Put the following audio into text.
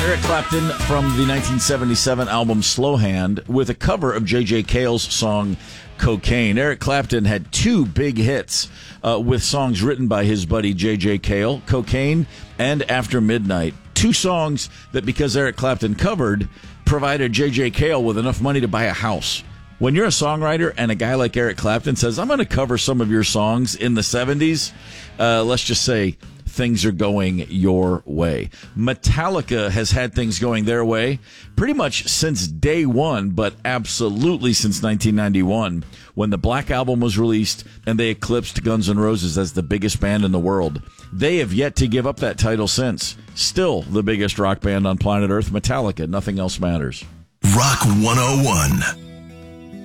Eric Clapton from the 1977 album Slow Hand with a cover of J.J. Cale's song Cocaine. Eric Clapton had two big hits with songs written by his buddy J.J. Cale, Cocaine and After Midnight. Two songs that, because Eric Clapton covered, provided J.J. Cale with enough money to buy a house. When you're a songwriter and a guy like Eric Clapton says, I'm going to cover some of your songs in the 70s, let's just say things are going your way. Metallica has had things going their way pretty much since day one, but absolutely since 1991, when the Black Album was released and they eclipsed Guns N' Roses as the biggest band in the world. They have yet to give up that title since. Still the biggest rock band on planet Earth, Metallica. Nothing else matters. Rock 101.